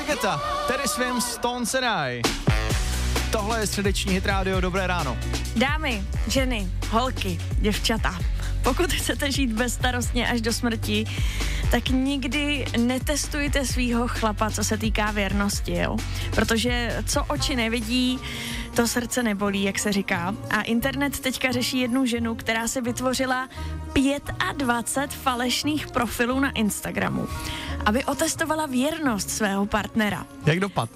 Guetta, Terry Swims, Stones and I. Tohle je středeční Hit Radio, dobré ráno. Dámy, ženy, holky, děvčata, pokud chcete žít bezstarostně až do smrti, tak nikdy netestujte svýho chlapa, co se týká věrnosti, jo? Protože co oči nevidí, to srdce nebolí, jak se říká. A internet teďka řeší jednu ženu, která si vytvořila 25 falešných profilů na Instagramu, aby otestovala věrnost svého partnera. Jak dopad?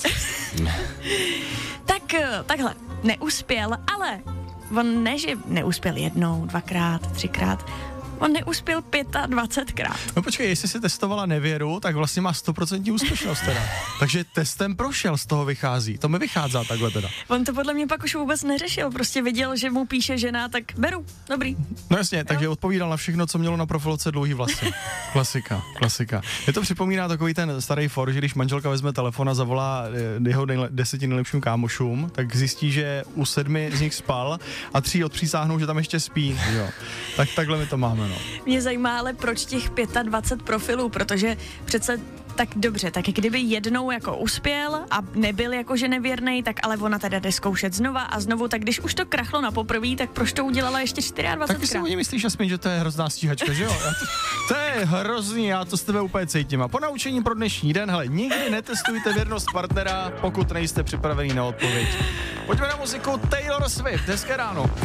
Tak takhle, neuspěl, ale on ne, že neuspěl jednou, dvakrát, třikrát, on neuspěl 25krát. No počkej, jestli si testovala nevěru, tak vlastně má 100% úspěšnost teda. Takže testem prošel, z toho vychází. To mi vychází takhle teda. On to podle mě pak už vůbec neřešil, prostě viděl, že mu píše žena, tak beru, dobrý. No jasně, takže odpovídal na všechno, co mělo na profilovce dlouhý vlasy. Klasika. Je to připomíná takový ten starý for, že když manželka vezme telefon a zavolá jeho 10 nejlepším kámošům, tak zjistí, že u 7 z nich spal a 3 odpřísáhnou, že tam ještě spí. Jo. Tak takhle my to máme, no. Mě zajímá, ale proč těch 25 profilů, protože přece tak dobře, tak kdyby jednou jako uspěl a nebyl jakože nevěrnej, tak ale ona teda jde zkoušet znova a znovu, tak když už to krachlo na poprvé, tak proč to udělala ještě 24krát? Tak si oni myslíš, Jasmin, že to je hrozná stíhačka, že jo? To je hrozný, já to s tebe úplně cítím. A po naučení pro dnešní den, hele, nikdy netestujte věrnost partnera, pokud nejste připravený na odpověď. Pojďme na muziku Taylor Swift, hezké ráno.